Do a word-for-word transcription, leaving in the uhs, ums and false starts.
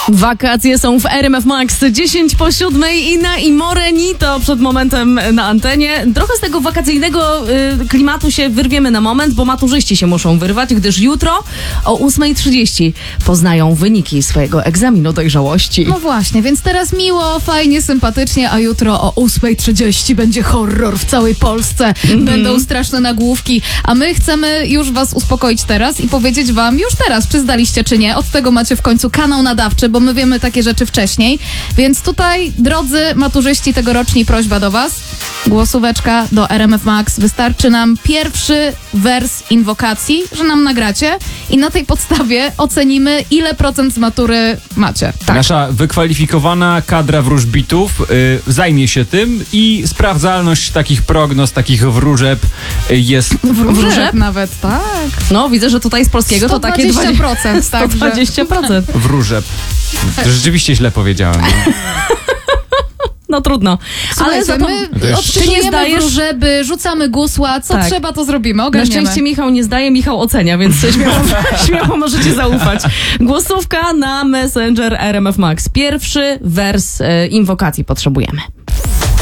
Wakacje są w R M F Max, dziesięć po siódmej i na Imorenito przed momentem na antenie. Trochę z tego wakacyjnego y, klimatu się wyrwiemy na moment, bo maturzyści się muszą wyrwać, gdyż jutro o ósmej trzydzieści poznają wyniki swojego egzaminu dojrzałości. No właśnie, więc teraz miło, fajnie, sympatycznie, a jutro o ósmej trzydzieści będzie horror w całej Polsce. Mm-hmm. Będą straszne nagłówki, a my chcemy już was uspokoić teraz i powiedzieć wam już teraz, czy zdaliście, czy nie. Od tego macie w końcu kanał nadawczy, bo my wiemy takie rzeczy wcześniej. Więc tutaj, drodzy maturzyści tegoroczni, prośba do was. Głosóweczka do R M F Max. Wystarczy nam pierwszy wers inwokacji, że nam nagracie i na tej podstawie ocenimy, ile procent z matury macie. Tak. Nasza wykwalifikowana kadra wróżbitów y, zajmie się tym i sprawdzalność takich prognoz, takich wróżeb y, jest... Wróżeb nawet, tak. No, widzę, że tutaj z polskiego to takie sto dwadzieścia procent. sto dwadzieścia procent. Wróżeb. To rzeczywiście źle powiedziałem. No. No trudno. Słuchajcie, ale za to, my odczytujemy wróżeby, rzucamy gusła, co tak. trzeba, to zrobimy, ogarniemy. Na szczęście Michał nie zdaje, Michał ocenia, więc śmiało, śmiało możecie zaufać. Głosówka na Messenger R M F Max. Pierwszy wers e, inwokacji potrzebujemy.